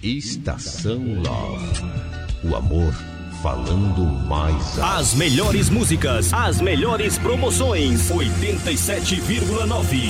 Estação Love. O amor falando mais alto. As melhores músicas, as melhores promoções. 87,9.